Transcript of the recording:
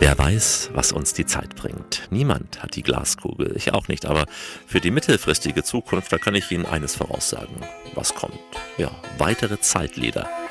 Wer weiß, was uns die Zeit bringt? Niemand hat die Glaskugel, ich auch nicht, aber für die mittelfristige Zukunft, da kann ich Ihnen eines voraussagen. Was kommt? Ja, weitere Zeitleder.